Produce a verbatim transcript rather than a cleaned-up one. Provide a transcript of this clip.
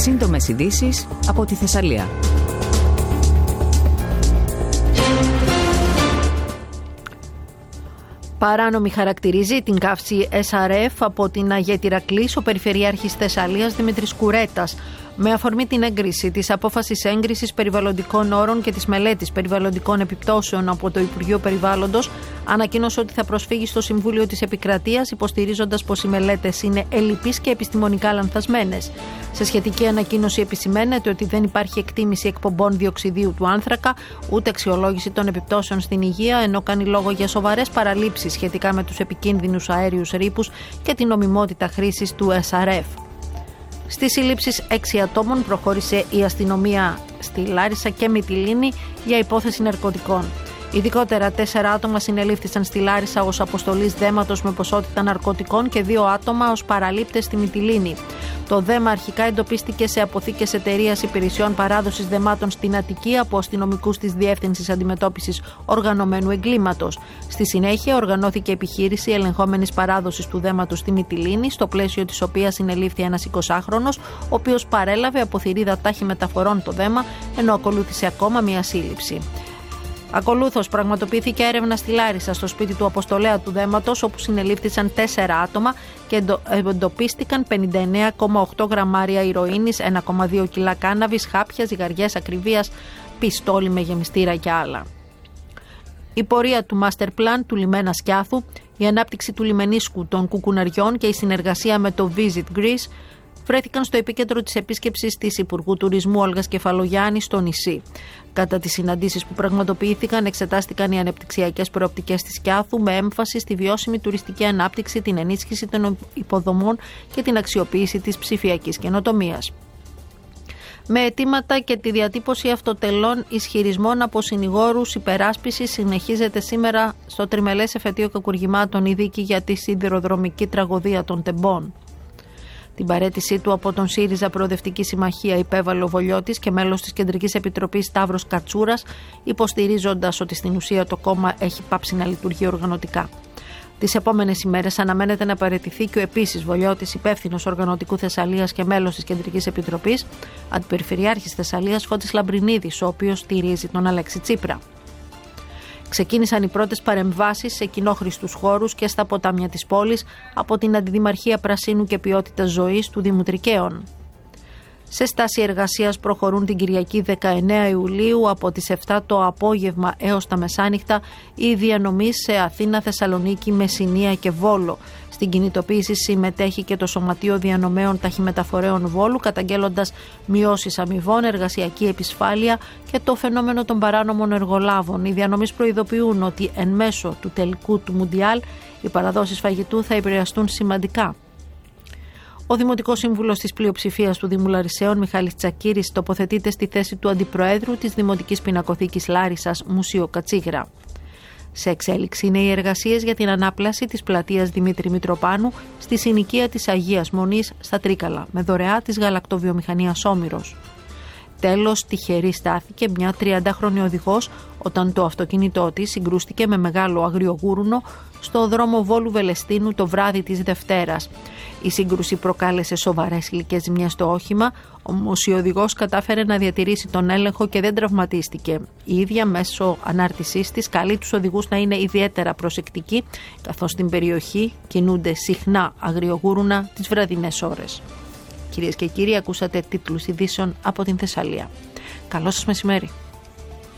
Σύντομες ειδήσεις από τη Θεσσαλία. Παράνομη χαρακτηρίζει την καύση ες αρ εφ από την Αγία Κλής ο Περιφερειάρχης Θεσσαλίας Δημήτρης Κουρέτας. Με αφορμή την έγκριση της απόφασης έγκρισης περιβαλλοντικών όρων και της μελέτης περιβαλλοντικών επιπτώσεων από το Υπουργείο Περιβάλλοντος, ανακοίνωσε ότι θα προσφύγει στο Συμβούλιο της Επικρατείας, υποστηρίζοντας πως οι μελέτες είναι ελλειπείς και επιστημονικά λανθασμένες. Σε σχετική ανακοίνωση επισημαίνεται ότι δεν υπάρχει εκτίμηση εκπομπών διοξιδίου του άνθρακα, ούτε αξιολόγηση των επιπτώσεων στην υγεία, ενώ κάνει λόγο για σοβαρές παραλήψεις σχετικά με τους επικίνδυνους αέριους ρήπους και την νομιμότητα χρήσης του ες αρ εφ. Στις συλλήψεις έξι ατόμων προχώρησε η αστυνομία στη Λάρισα και Μυτιλήνη για υπόθεση ναρκωτικών. Ειδικότερα, τέσσερα άτομα συνελήφθησαν στη Λάρισα ως αποστολής δέματος με ποσότητα ναρκωτικών και δύο άτομα ως παραλήπτες στη Μυτιλήνη. Το δέμα αρχικά εντοπίστηκε σε αποθήκες εταιρείας υπηρεσιών παράδοσης δεμάτων στην Αττική από αστυνομικούς της Διεύθυνσης Αντιμετώπισης Οργανωμένου Εγκλήματος. Στη συνέχεια, οργανώθηκε επιχείρηση ελεγχόμενης παράδοσης του δέματος στη Μυτιλήνη, στο πλαίσιο της οποίας συνελήφθη ένας εικοσάχρονος, ο οποίος παρέλαβε από θηρίδα τάχη μεταφορών το δέμα, ενώ ακολούθησε ακόμα μία σύλληψη. Ακολούθως, πραγματοποιήθηκε έρευνα στη Λάρισα, στο σπίτι του αποστολέα του δέματος, όπου συνελήφθησαν τέσσερα άτομα και εντοπίστηκαν πενήντα εννέα κόμμα οκτώ γραμμάρια ηρωίνης, ένα κόμμα δύο κιλά κάναβης, χάπια, ζυγαριές ακριβίας, πιστόλι με γεμιστήρα και άλλα. Η πορεία του Master Plan του λιμένα Σκιάθου, η ανάπτυξη του λιμενίσκου των Κουκουναριών και η συνεργασία με το Visit Greece βρέθηκαν στο επίκεντρο της επίσκεψης της Υπουργού Τουρισμού Όλγας Κεφαλογιάννη στο νησί. Κατά τις συναντήσεις που πραγματοποιήθηκαν, εξετάστηκαν οι ανεπτυξιακές προοπτικές της Σκιάθου με έμφαση στη βιώσιμη τουριστική ανάπτυξη, την ενίσχυση των υποδομών και την αξιοποίηση της ψηφιακής καινοτομίας. Με αιτήματα και τη διατύπωση αυτοτελών ισχυρισμών από συνηγόρους υπεράσπισης, συνεχίζεται σήμερα στο τριμελές εφετείο κακουργημάτων η δίκη για τη σιδηροδρομική τραγωδία των Τεμπών. Την παραίτησή του από τον ΣΥΡΙΖΑ Προοδευτική Συμμαχία υπέβαλε ο Βολιώτης και μέλος της Κεντρικής Επιτροπής Σταύρος Κατσούρας, υποστηρίζοντας ότι στην ουσία το κόμμα έχει πάψει να λειτουργεί οργανωτικά. Τις επόμενες ημέρες αναμένεται να παραιτηθεί και ο επίσης Βολιώτης, υπεύθυνος οργανωτικού Θεσσαλίας και μέλος της Κεντρικής Επιτροπής, αντιπεριφερειάρχης Θεσσαλίας Φώτης Λαμπρινίδης, ο οποίος στηρίζει τον Αλέξη Τσίπρα. Ξεκίνησαν οι πρώτες παρεμβάσεις σε κοινόχρηστους χώρους και στα ποτάμια της πόλης από την Αντιδημαρχία Πρασίνου και Ποιότητας Ζωής του Δήμου Τρικαίων. Σε στάση εργασίας προχωρούν την Κυριακή δεκαεννέα Ιουλίου από τις επτά το απόγευμα έως τα μεσάνυχτα οι διανομής σε Αθήνα, Θεσσαλονίκη, Μεσσηνία και Βόλο. Στην κινητοποίηση συμμετέχει και το Σωματείο Διανομέων Ταχυμεταφορέων Βόλου, καταγγέλλοντας μειώσεις αμοιβών, εργασιακή επισφάλεια και το φαινόμενο των παράνομων εργολάβων. Οι διανομείς προειδοποιούν ότι εν μέσω του τελικού του Μουντιάλ οι παραδόσεις φαγητού θα επηρεαστούν σημαντικά. Ο Δημοτικός Σύμβουλος της Πλειοψηφίας του Δήμου Λαρισαίων, Μιχάλης Τσακύρης, τοποθετείται στη θέση του Αντιπροέδρου της Δημοτικής Πινακοθήκης Λάρισσας, Μουσείο Κατσίγρα. Σε εξέλιξη είναι οι εργασίες για την ανάπλαση της πλατείας Δημήτρη Μητροπάνου στη συνοικία της Αγίας Μονής στα Τρίκαλα, με δωρεά της γαλακτοβιομηχανίας Όμηρος. Τέλος, τυχερή στάθηκε μια τριαντάχρονη οδηγός όταν το αυτοκίνητό της συγκρούστηκε με μεγάλο αγριογούρουνο στο δρόμο Βόλου Βελεστίνου το βράδυ της Δευτέρας. Η σύγκρουση προκάλεσε σοβαρές υλικές ζημιές στο όχημα, όμως η οδηγός κατάφερε να διατηρήσει τον έλεγχο και δεν τραυματίστηκε. Η ίδια μέσω ανάρτησής της καλεί τους οδηγούς να είναι ιδιαίτερα προσεκτικοί, καθώς στην περιοχή κινούνται συχνά αγριογούρουνα τις βραδινές ώρες. Κυρίες και κύριοι, ακούσατε τίτλους ειδήσεων από την Θεσσαλία. Καλό σας μεσημέρι.